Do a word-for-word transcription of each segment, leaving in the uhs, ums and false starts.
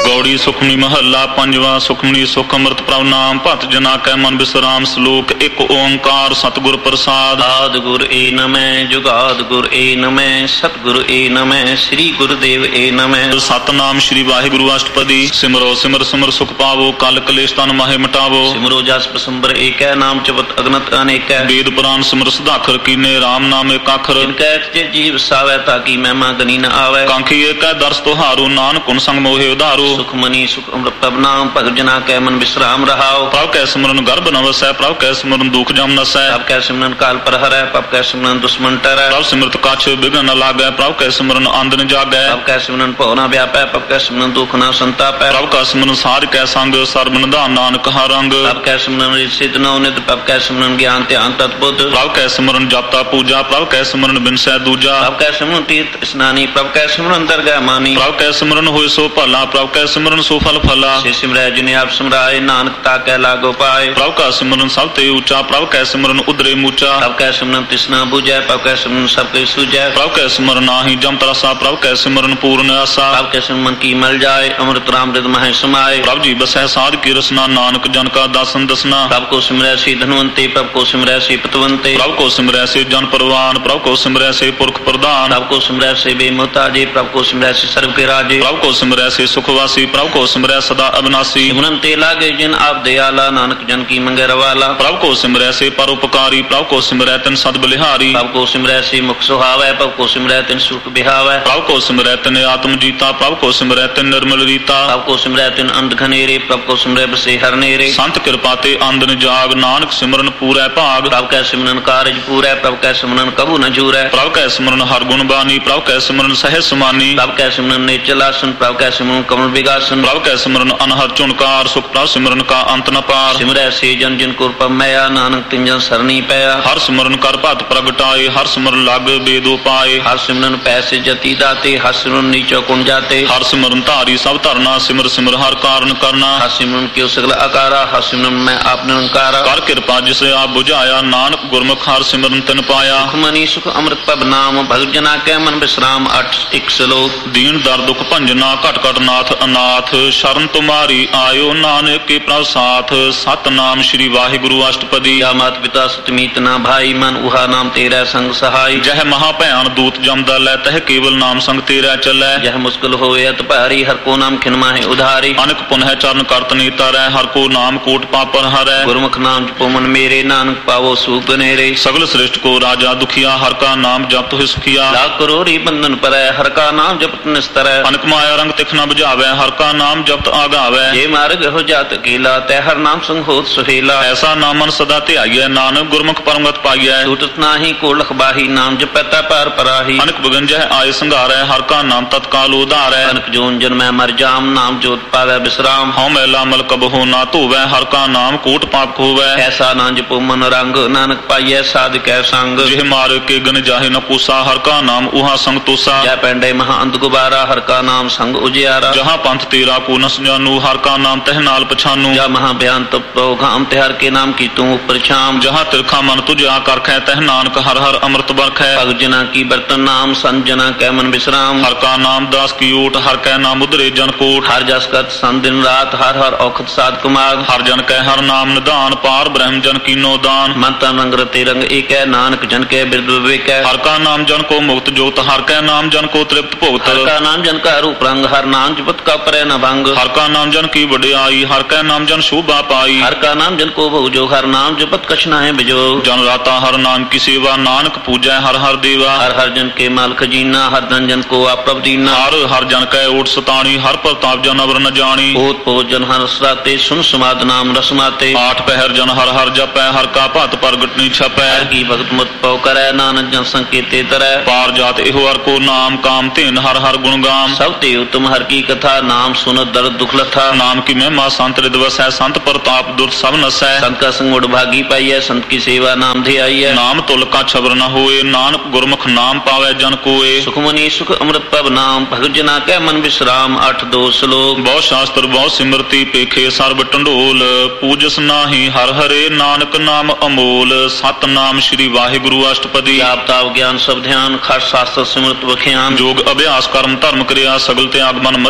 गौड़ी सुखमनी महला पंजवा सुखमनी सुख अमृत प्रभ नाम भत जना कै मन विश्राम श्लोक एक ओंकार सतगुर प्रसाद। आद गुर ए नमः जुगाद गुर ए नमः सतगुर ए नमः श्री गुरुदेव ए नमः। सतनाम श्री वाहिगुरु अष्टपदी सिमरो सिमर सिमर सुख पावो कल कलेश तन माहे मिटावो। सिमरो जस पसंबर एक नाम जपत अगनत अनेक वेद पुराण सिमर सदाखर कीने राम नाम एक आखर। इनकै जीव सावै ताकि महिमा गनी न आवे। कांखी एक दर्श तुहारो नानक कुन संग मोहे उधारो। सुखमनी सुख अमृत प्रभ नाम भगत जना कै मन विश्राम रहाओ। प्रभ कै सिमरन गर्भ न वसै प्रभ कै सिमरन दुख जम नसै। प्रभ कै सिमरन काल पर हरै प्रभ कै सिमरन दुश्मन टरै। प्रभ सिमरत कछ बिघन न लागै प्रभ कै सिमरन आंद न जागै। प्रभ कै सिमरन भव न व्यापै प्रभ कै सिमरन दुख न संतापै। प्रभ का सिमरन साध कै संग सर्ब निधान नानक हर रंग। प्रभ कै सिमरन सिद्ध नवनित प्रभ कै सिमरन ज्ञान ध्यान तत्बुद्ध। प्रभ कै सिमरन जपता पूजा प्रभ कै सिमरन बिनसै दूजा। प्रभ कै सिमरन तीर्थ स्नानी प्रभ कै सिमरन दरगाह मानी। प्रभ कै सिमरन होय सो भला प्रभ कै सिमरन सो फल फला। से सिमरै जिने आप सिमराए नानक ताकै लागो पाए। प्रभ का सिमरन सब ते ऊंचा प्रभ कै सिमरन उदरे मूचा। प्रभ कै सिमरन तृष्णा बुझै प्रभ कै सिमरन सब के सूझै। प्रभ कै सिमरन नाहि जम तरसा प्रभ कै सिमरन पूर्ण आसा। प्रभ कै सिमरन की मल जाए अमृत राम हृदय मह समाए। प्रभ जी बसै साध की रसना नानक जन का दासन दसना। प्रभ को सिमरै से धनवंते प्रभ को सिमरै से पतवंते। प्रभ को सिमरै से जन परवान प्रभ को सिमरै से पुरख प्रधान। प्रभ को सिमरै से बेमुहताजे प्रभ को सिमरै से सर्व के राजे। प्रभ को सिमरै से सुखवासी प्रभ को सिमरै सदा अविनाशी। सिमरन ते लागे जिन आप दयाला नानक जन की मंगे रवाला। प्रभ को सिमरै से परोपकारी प्रभ को सिमरै तिन सद बलिहारी। प्रभ को सिमरै से मुख सुहावै प्रभ को सिमरै तिन सुख बिहावै। प्रभ को सिमरै तिन आत्म जीता प्रभ को सिमरै तिन निर्मल रीता। प्रभ को सिमरै तिन अंध घनेरे प्रभ को सिमरै बसे हर नेरे। संत कृपा ते अंध न जाग नानक सिमरन पूरै भाग। प्रभ कै सिमरन कारज पूरै प्रभ कै सिमरन कबू न जूरै। प्रभ कै सिमरन हर गुण बानी प्रभ कै सिमरन सहज समानी। प्रभ कै सिमरन नेचल आसन प्रभ कै सिमरन कमल विगासन। प्रभ कै सिमरन अनहद चुनकार सुख प्रभ सिमरन का अंत न पार। सिमरै से जन जिन को पमया नानक तिन जन सरनी पया। हर सिमरन कर भत प्रगटाए हर सिमरन लाग बेदो पाए। हर सिमरन पैसे जति दाते हर सिमरन नीचो कुण जाते। हर सिमरन धारी सब धरना सिमर सिमर हर कारण करना। हर सिमरन क्यों सगल आकारा हर सिमरन मैं आप निरंकारा। कर कृपा जिसे आप बुझाया नानक गुरमुख हर सिमरन तिन पाया। सुखमनी सुख अमृत प्रभ नाम भगत जना कै मन विश्राम अठ एक श्लोक। दीन दर दुख भंजना घट घट नाथ अनाथ शरण तुम्हारी आयो नानक के प्रभ साथ। सतनाम श्री वाहिगुरु अष्टपदी। या मात पिता सुतमीत ना भाई मन उहा नाम तेरा संग सहाय। जह महाभयान दूत जमदा लै तह केवल नाम संग तेरा चलै। जह मुश्किल होए अत भारी हर को नाम खिनमा है उधारी। अनक पुनः चरण करत नीता रै हर को नाम कोट पापर हरै। गुरमुख नाम जपो मन मेरे नानक पावो सुख गनेरे। सगल श्रेष्ठ को राजा दुखिया हर का नाम जपत हुए सुखिया। लाख करोड़ी बंधन परै हर का नाम जपत निस्तरै। अनक माया रंग तिखना बुझावै हर का नाम जपत आगावै। ये मार्ग हो जात अकेला तै हर नाम संग होत सुहेला। ऐसा नामन सदा ध्याइयै नानक गुरमुख परमगत पाइयै। छूटत नाही को लखबाही नाम जपता पार पराही। अनक बिगंजह आय संघारै हर का नाम तत्काल उधारै। अनक जोन जन्मै मर जाम नाम जोत पावै विश्राम। हौ मैला मल कबहु ना धोवै हर का नाम कोट पाप खोवै। ऐसा ना जपो मन रंग नानक पाइयै साध कै संग। जिह मार के गन जाहे न पूसा हर का नाम उहा संग तोसा। जय पैंडे महा अंध गुबारा हर का नाम संग उजियारा। जहाँ पंथ तेरा को नस जानू हर का नाम तह नाल पछानू। जा महा बयान तप घाम तिहार के नाम की तू ऊपर छाम। जहाँ तिरखा मन तुझ आकरखै तह नानक हर हर अमृत बरखै। भगत जना की बर्तन नाम संत जना कै मन विश्राम। हर का नाम दास की ओट हर कै नाम उदरे जन कोट। हर जस करत संत दिन रात हर हर औखत साध कुमार। हर जन कै हर नाम निदान पार ब्रह्म जन की नो दान। मन तन रंग रते रंग एक है नानक जन के बिरद विवेक है। हर का नाम जन को मुक्त जोत हर कै नाम जन को तृप्त भुगत। हर का नाम जन का रूप रंग हर नाम जपत का परै न भंग। हर का नाम जन की वड्याई हर कै नाम जन शोभा पाई। हर का नाम जन को भोजो हर नाम जपत कछ नाहि बिजो। जन राता हर नाम की सेवा नानक पूजै हर हर देवा। हर हर जन के माल खजीना हर धन जन को आप दीना। हर हर जन कै ओट सताणी हर प्रताप जन अवर न जानी। ओत पोत जन हर सराते सुन समाद नाम रसमाते। आठ पहर जन हर हर जपै हर का भत प्रगट नी छपै। हर की भगत मत पौ करै नानक जन संकेते तरੈ। पार जात एहो हर को नाम काम तेन हर हर गुण गाम। सब ते उत्तम हर की कथा नाम सुनत दर्द दुख लथा। नाम की महिमा संत रिदवस है संत प्रताप दुर् सब नसै। संत का संग उड़ भागी पाई है संत की सेवा नाम ध्याई है। नाम तुल का छबर न होए नानक गुरमुख नाम पावै जन कोए। सुखमनी सुख अमृत प्रभ नाम भगत जना कै मन विश्राम अठ दो श्लोक। बहु शास्त्र बहु सिमरती पेखे सर्ब टंडोल। पूजस नाही हर हरे नानक नाम अमोल। सत नाम श्री वाहिगुरु अष्टपदी। जाप ताप ज्ञान सब ध्यान खट शास्त्र सिमरत वख्यान। जोग अभ्यास कर्म धर्म क्रिया सगल त्याग मन मध्य फिरिया।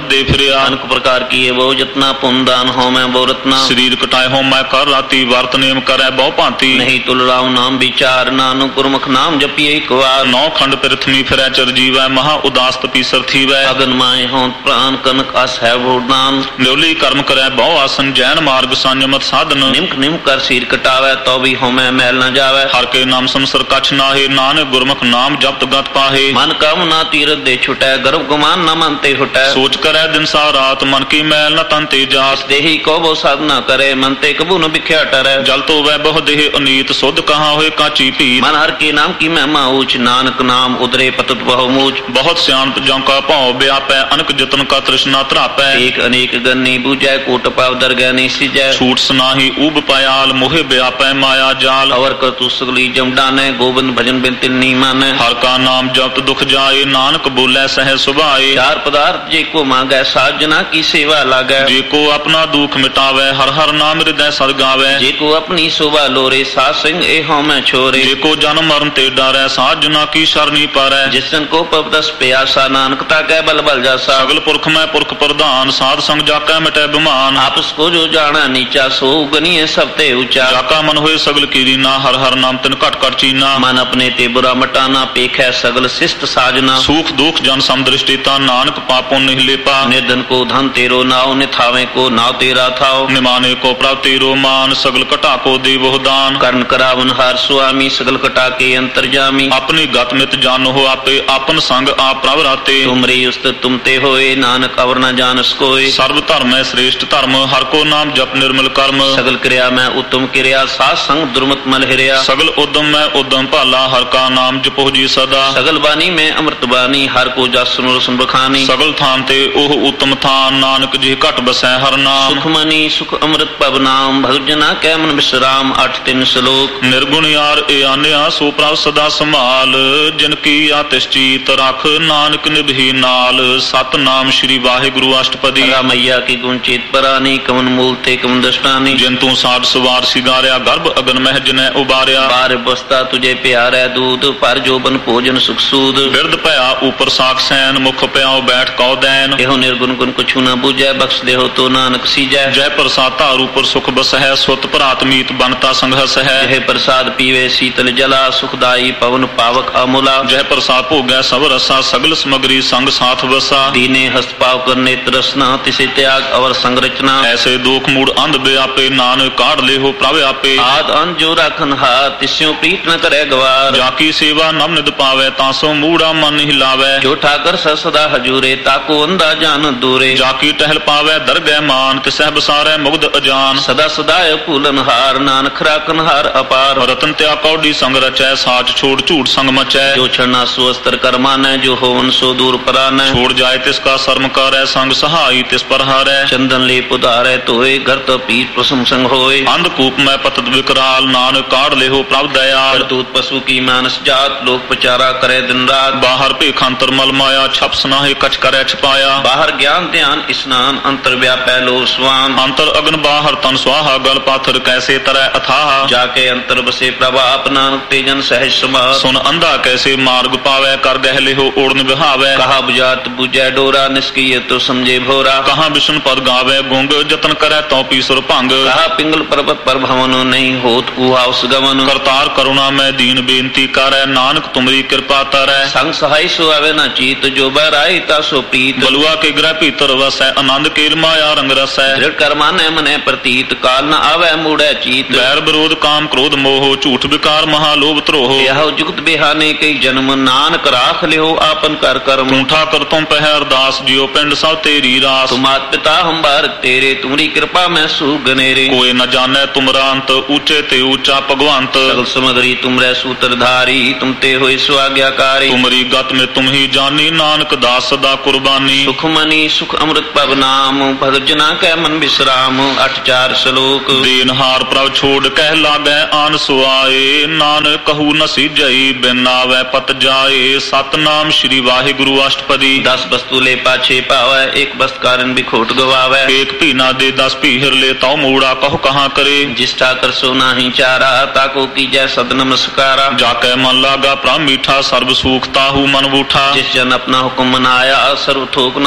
ਕੀਆ। अनेक प्रकार किए वो जतना पुन दान हो मैं वो रत्ना। ਸਰੀਰ ਕਟਾਏ ਹੋ ਮੈਂ ਕਰ ਰਾਤੀ ਵਰਤ ਨੇਮ ਕਰੈ ਬਹੁ ਭਾਂਤੀ। नहीं तुल राम नाम विचार नानु गुरमुख नाम जपिए एक बार। ਨੌ ਖੰਡ ਪਿਰਥਮੀ ਫਿਰੈ ਚਰਜੀਵੈ ਮਹਾ ਉਦਾਸ ਤਪੀਸਰ ਥੀਵੈ। अगन माए हों प्राण कनक अस है भूडान। ਨਿਉਲੀ ਕਰਮ ਕਰੈ ਬਹੁ ਆਸਨ ਜੈਨ ਮਾਰਗ ਸੰਜਮਤ ਸਾਧਨ। निमक निम कर सिर कटावै तो भी हो मैं मैल न जावै। ਹਰ ਕੇ ਨਾਮ ਸੰਸਰ ਕਛ ਨਾਹੇ ਨਾਨਕ ਗੁਰਮੁਖ ਨਾਮ ਜਪਤ ਗਤ ਪਾਹੇ। मन कामना तीरथ दे छुटै गर्भ गुमान न मन ते हुटै। ਸੋਚ ਕਰੈ ਦਿਨ ਸਾ ਰਾਤ ਮਨ ਕੀ ਮੈਲ ਨ ਤਨ ਤੇ ਜਾਸ। देही को वो साधना करे मन ते कबू न बिख्या टरै। ਜਲ ਤੋ ਵੈ ਬਹੁ ਦੇਹ ਅਨੀਤ ਸੁਧ ਕਹਾ ਹੋਏ ਕਾਚੀ ਭੀਤ। मन हर के नाम की महिमा ऊंच नानक नाम उदरे पतत बहु मूच। ਬਹੁਤ ਸਿਆਣਪ ਜਉ ਕਾ ਭਉ ਵਿਆਪੈ ਅਨਕ ਜਤਨ ਕਾ ਤ੍ਰਿਸ਼ਨਾ ਧਰਾਪੈ। एक अनेक गन्नी बूझै कोट पाव दरगह नहीं सिजै। ਛੂਟ ਸਨਾਹੀ ਊਬ ਪਾयाल मोहे व्यापै माया जाल। अवर कर तू सगली जम डानै गोविंद भजन बिन तिल नी मानै। हर का नाम जपत दुख जाए नानक बोलै सह सुभाए। चार पदार्थ जे को मांगै साजना की सेवा लागै। जे को अपना दुख मिटावै हर हर नाम हृदय सद गावै। जे को अपनी शोभा लोरे साध संग ए हों मैं छोरे। जे को जन्म मरण ते डरै साध जना की शरणी पारै। जिसन को पवदस प्यासा नानकता कै बल बल जासा। सगल पुरख में पुरख प्रधान साध संग जाकै मिटै बिमान। आपस को जो जाना नीचा सो गनिए सब ते ऊंचा। जाका मन होए सगल कीरीना हर हर नाम तिन घट घट चीना। मन अपने ते बुरा मटाना पेखै सगल शिष्ट साजना। सुख दुख जन समदृष्टिता नानक पापों नहीं लेपा। निर्धन को धन तेरो नाव निथावे को नाव तेरा थाओ। निमाने को प्रभ तेरो मान सगल कटा को देवो दान। कर्ण करावन हार स्वामी सगल कटा के अंतर्जामी। अपनी गत मित जानो हो आपे आपन संग आप प्रभ राते। तुमरे उस्त तुम ते होए नानक अवर न जानस कोय। सर्व धर्म है श्रेष्ठ धर्म हर को नाम जप निर्मल कर्म। सगल क्रिया में उत्तम क्रिया साध संग दुर्मत मल हिरिया। सगल उद्यम में उद्यम भाला हर का नाम जपो जी सदा। सगल बानी में अमृत बानी हर को जस सुनो सुन बखानी। सगल थान ते ओह उत्तम थान नानक जी घट बसै हर नाम। सुख मनी सुख अमृत पव नाम भगजना कै मन विश्राम। अठ तीन श्लोक। निर्गुण यार ए आन्या सो प्रभ सदा संभाल। जिनकी आतिश चीत रख नानक निभि नाल। सत नाम श्री वाहिगुरु अष्टपदी। मैया की गुण चेत परानी कमन मूल ते कमन दृष्टानी। जिंतु साठ सवार सिगारिया गर्भ अगन मह जिनै उबारिया। बार बस्ता तुझे प्यारै दूध पर जोबन भोजन सुख सूद। बिरद भया ऊपर साख सैन मुख प्याओ बैठ कौ दैन। एहो निर्गुण गुण कुछु न बूझै बख्श देहो तो नानक सीजै। जय प्रसाद तार ऊपर सुख बस है स्वत भरात मीत बनता संघस है। जय प्रसाद पीवे शीतल जला सुखदाई पवन पावक अमूला। जय प्रसाद भोगै सब रसा सगल समग्री संग साथ बसा। दीने हस्त पाव करने तरसना तिसे त्याग अवर संरचना। ऐसे दुख मूड अंध व्यापे नानक काढ़ ले हो प्रभ आपे। आद अंत जो राखन हाथ तिस्यों प्रीत न करे गवार। जाकी सेवा नम निद पावे तासो मूड़ा मन हिलावे। जो ठाकर सदा हजूरे ताको अंधा जान दूरे। जाकी टहल पावे दरगह मान तिसह बसारे मुग्ध अजान। सदा सदाय फूलन हार नानक राखन हार अपार। रतन त्या कौडी संग रचै साच छोड़ झूठ संग मचै। जो छड़ना सो अस्तर कर मानै जो होवन सो दूर परानै। छोड़ जाए तिसका शर्म करੈ संग सहाई तिस पर हारै। चंदन ले पुधारै तोए घर तो पीर प्रसम संग होए। अंधकूप में पतत विकराल नानक काढ़ ले हो प्रभ दयाल। करतूत पशु की मानस जात लोक प्रचारा करे दिन रात। बाहर भेखांतर मल माया छप सनाहे कछ करੈ छपाया। बाहर ज्ञान ध्यान स्नान अंतर व्यापै लो स्वान। अंतर अग्न बाहर तन स्वाहा गल पाथर कैसे तरह अथाह। जाके अंतर बसे प्रभाप नानक तेजन सहज समा। सुन अंधा कैसे मार्ग पावै कर गहले हो ओढ़न बिहावै। कहा बुझात बुझै डोरा निष्क्रिय तो समझे भोरा। कहा विष्णु पद गावे गुंग जतन करੈ तो पीसुर भंग। कहा पिंगल पर्वत पर भवन नहीं होत कुहाउस गमन। करतार करुणा में दीन बेनती करੈ नानक तुमरी कृपा तरੈ। संग सहाय सो आवे न चीत जो बहराई ता सो प्रीत। बलुआ के ग्रह भीतर वसै आनंद केल माया रंग रसै। दृढ़ कर मानै मनै प्रतीत काल न आवे मूढ़ै चीत। बैर विरोध काम क्रोध मोह झूठ विकार महालोभ त्रोह। यह जुगत बिहाने कई जन्म नानक राख लिहो आपन कर कर्म। ठूठा कर तुम पह अरदास जियो पिंड सब तेरी रास। तुम मात पिता हम बारक तेरे तुमरी कृपा में सुगनेरे। कोई न जाने तुमरा अंत ऊंचे ते ऊंचा भगवंत। सगल समग्री तुमरे सूत्रधारी तुम ते होए स्वाज्ञाकारी। तुमरी गत में तुम ही जानी नानक दास सदा कुर्बानी। सुख मनी सुख अमृत पव नाम भगत जना कै मन विश्राम। अठ चार श्लोक। देनहार प्रभ छोड़ कह लागै आन सुआए। नानक कहू न सीजई बिन आवै पत जाए। सत नाम श्री वाहिगुरु अष्टपदी। दस वस्तु ले पाछे पावै एक वस्त कारण भी खोट गवावै। एक भी ना दे दस पीहर ले तौ मूड़ा कहो कहाँ करे। जिस ठाकर सो नाही चारा ताको कीजै सद नमस्कारा। जाकै मन लागा प्राण मीठा सर्व सुख ताहू मन बूठा। जिस जन अपना हुक्म मनाया सर्व थोक नानक तिन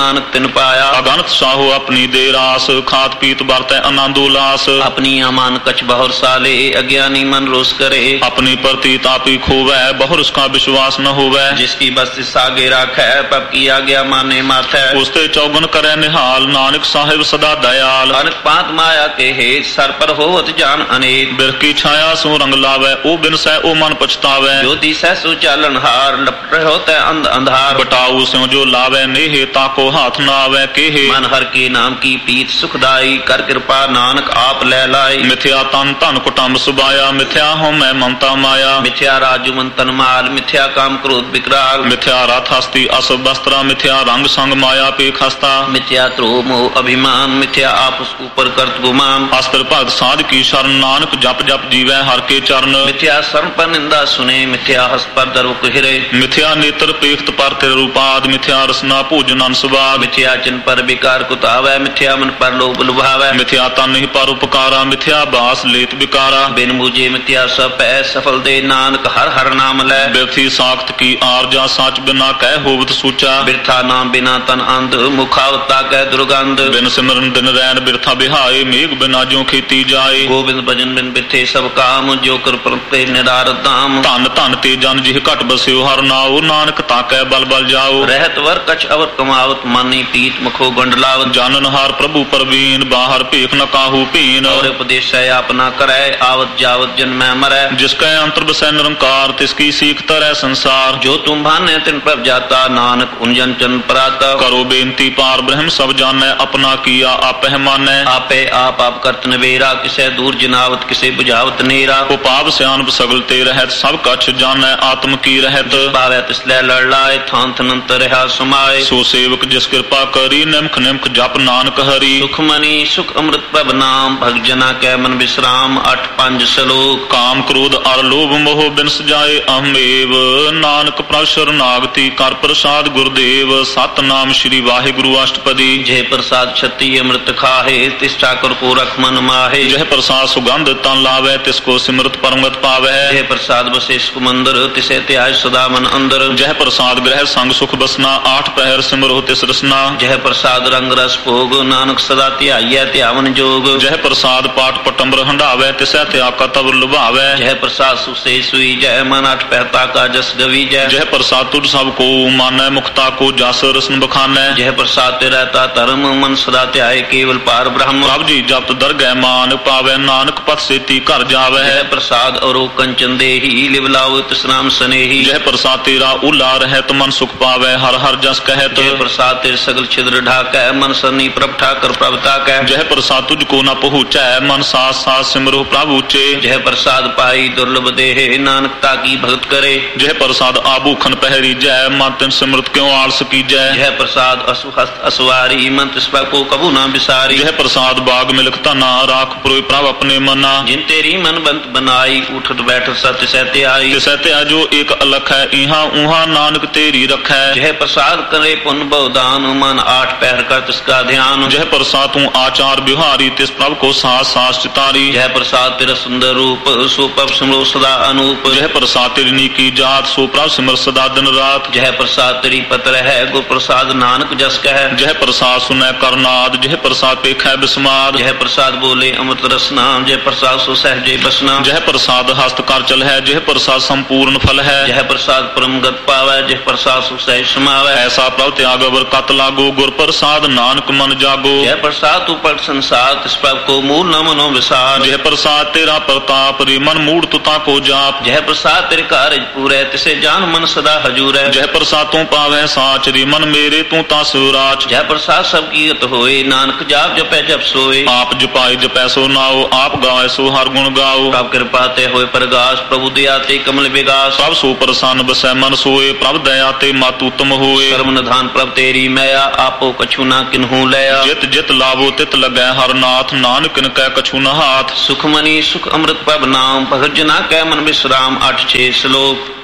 तिन पाया। अगणत साहो अपनी दे रास खात पीत बरतै आनंद उल्लास। अपनी अमान कछ बहुर साले अज्ञानी मन रोस करे। अपनी प्रति तापी खोवै बहुर उसका विश्वास न होवै। जिसकी बस्ती सागे राखै पब की आज्ञा माने माथै। उसते चौगन करे निहाल नानक साहिब सदा दयाल। अनक पात माया के हेत सर पर होवत जान अनेक। बिरख की छाया सो रंग लावै ओ बिन सै ओ मन पछतावै। ज्योति सै सो चालन हार लपट होता अंध अंधार। बटाऊ स्यों जो लावै नेहे ताको हाथ न आवै केहे। मन हर के नाम की प्रीत सुखदाई कर कृपा नानक आप ले लाई। मिथ्या तन धन कुटुंब सुबाया मिथ्या हो मैं ममता माया। मिथ्या राजु मन तन माल मिथ्या काम क्रोध विकराल। मिथ्या रथ हस्ती असुभ वस्त्रा मिथ्या रंग संग माया पे खस्ता। मिथ्या त्रोह मोह अभिमान मिथ्या आपस ऊपर करत गुमान। अस्त्र भगत साध की शरण नानक जप जप जीवै हर के चरण। मिथ्या शरण पर निंदा सुने मिथ्या हस पर दरुक हिरे। मिथ्या नेत्र पेख्त पर तिर रूपाद मिथ्या रसना भोजन अंसवाद। मिथ्या चिन पर विकार कुतावै मिथ्या मन पर लोभ लुभावै। मिथ्या तन ही पर उपकारा मिथ्या बास लेत विकारा। बिन मुझे मिथ्या सब पै सफल दे नानक हर हर नाम लै। बिरथी साख्त की आरजा साच बिना कह होवत सूचा। बिरथा नाम बिना तन अंध मुखावता कह दुर्गंध। बिन सिमरन दिन रैन बिरथा बिहाए मेघ बिना जो खेती जाए। गोविंद भजन बिन बिरथे सब काम जो कर प्रते निरार दाम। धन धन ते जन जिह घट बस्यो हर नाओ नानक ताकै बल बल जाओ। रहत वर कछ अवत कमावत मानी पीत मुखो गंडलावत। जानन हार प्रभु परवीन बाहर भेख न काहू पीन। और उपदेश है आपना करे आवत जावत जन्मै मरै। जिसकै अंतर बसै निरंकार तिसकी सीख तरह संसार। जो तुम भाने तिन पर जाता नानक उन जन चन पराता। करो बेनती पार ब्रह्म सब जानै अपना किया आपह मानै। आपे आप आप करत नवेरा किसे दूर जनावत किसे बुझावत नेरा। उपाव स्यान सगल ते रहत सब कछ जानै आत्म की रहत। पावै तिसलै लड़ लाए थान थनंत रहा समाए। सो सेवक जिस कृपा करी निमख निमख जप नानक हरि। सुख मनी सुख अमृत प्रभ नाम भगजना कै मन विश्राम। अठ पंज श्लोक। काम क्रोध अर लोभ मोह बिनस जाए अहमेव नानक प्रभ शरणागति कर प्रसाद गुरुदेव। सत नाम श्री वाहिगुरु अष्टपदी। जय प्रसाद छत्ती अमृत खाहे तिस ठाकुर को रख मन माहे। जय प्रसाद सुगंध तन लावै तिसको सिमरत परमगत पावै। जय प्रसाद बसे सुख मंदिर तिसे त्याज सदा मन अंदर। जय प्रसाद ग्रह संग सुख बसना आठ पहर सिमरो तिस रसना। जय प्रसाद रंग रस भोग नानक सदा ध्याइयै ध्यावन जोग। जय प्रसाद पाठ पटंबर हंडावै तिसै त्याग तब लुभावै। जय प्रसाद सुसे सुई जय मन अठ पहता का जस गवी जय। जय प्रसाद तुझ सब को मानै मुक्ता को जस रसन बखानै। जय प्रसाद ते रहता धर्म मन सदा ध्याय केवल पार ब्रह्म। प्रभ जी जप दरगह मान पावै नानक पथ सेती घर जावै। जय प्रसाद और कंचन देही लिवलाओ तिस नाम स्नेही। जय प्रसाद तेरा उला रहत मन सुख पावै हर हर जस कहत। जय प्रसाद तेरे सगल छिद्र ढाकै मन सनी प्रभ ठाकर प्रभता कह। जय प्रसाद तुझको न पहुँचै मन साथ साथ सिमरो प्रभु चे। जय प्रसाद पाई दुर्लभ देहे नानकता की भगत करे। जय प्रसाद आभूखन पहरी जय मन तिन सिमरत क्यों आलस की जय। जय प्रसाद असुहस्त असवारी मन तिस को कबू न बिसारी। जय प्रसाद बाग मिलक तना राख पुरोय प्रभ अपने मना। जिन तेरी मन बंत बनाई उठत बैठत सत्य सहते आई। तिसै जो एक अलख है इहाँ उहाँ नानक तेरी रखै। जय प्रसाद करे पुन बहुदान मन आठ पहर कर तिसका ध्यान। जय प्रसाद तू आचार बिहारी तिस प्रभ को सास सास चितारी। जय प्रसाद तेरा सुंदर रूप सो प्रभ सिमरो सदा अनूप। जय प्रसाद तेरी नीकी जात सो प्रभ सिमर सदा दिन रात। जय प्रसाद तेरी पत्र है गुर प्रसाद नानक जस कह। जय प्रसाद सुनै करनाद जय प्रसाद पेखै बिस्माद। जय प्रसाद बोले अमृत रसना जय प्रसाद सो सहजे बसना। जय प्रसाद हस्त कर चल है जय प्रसाद संपूर्ण फल है। जय प्रसाद परम गत पावै जय प्रसाद सो सहज समावै। ऐसा प्रभ त्याग अवर कत लागो गुर प्रसाद नानक मन जागो। जय प्रसाद तू पट संसार तिस प्रभ को मूल न मनो विसार। जय प्रसाद तेरा प्रताप रे मन मूड तुता को जाप। जय प्रसाद तेरे कार्य पूरे तिसे जान मन सदा हजूर है। जय प्रसाद तू पावै साच रे मन मेरे तू ता सुराच। जय प्रसाद सब कीरत होए नानक जाप जपै जप सोए। आप जपाई जपै सो नाओ आप गावै सो हर गुण गाओ। प्रभ कृपा ते होए प्रगास प्रभु दया ते कमल विगास। सब सो प्रसन्न बसै मन सोए प्रभ दया ते मत उत्तम होए। कर्म निधान प्रभ तेरी मैया आपो कछु ना किन्हू लया। जित जित लाभो तित लगै हर नाथ नानक किन कै कछु न हाथ। सुख मनी सुख अमृत प्रभ नाम भगत जना कै मन विश्राम। अठ छे श्लोक।